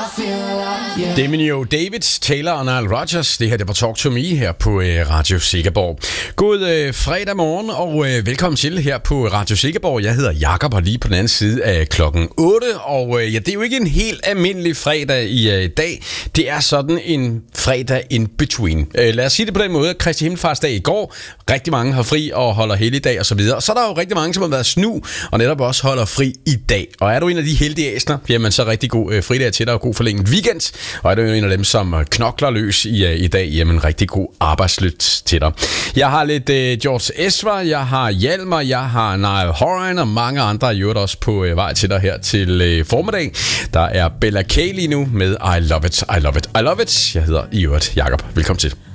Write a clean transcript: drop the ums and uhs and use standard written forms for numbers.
Deminio David, Taylor og Nile Rodgers. Det her det var Talk to Me her på Radio Sikkerborg. God fredag morgen og velkommen til her på Radio Sikkerborg. Jeg hedder Jakob og lige på den anden side af klokken 8. Og ja, det er jo ikke en helt almindelig fredag i dag. Det er sådan en fredag in between. Lad os sige det på den måde. Kristi Himmelfartsdag i går. Rigtig mange har fri og holder helligdag og så videre. Og så er der jo rigtig mange, som har været snu og netop også holder fri i dag. Og er du en af de heldige æsner, jamen så rigtig god fridag til dig og god forlænget weekend. Og er du en af dem, som knokler løs i dag, jamen rigtig god arbejdslyst til dig. Jeg har lidt George Ezra, jeg har Hjalmar, jeg har Niall Horan og mange andre i øvrigt også på vej til dig her til formiddag. Der er Bella K lige nu med I Love It, I Love It, I Love It. Jeg hedder i øvrigt Jakob. Velkommen til.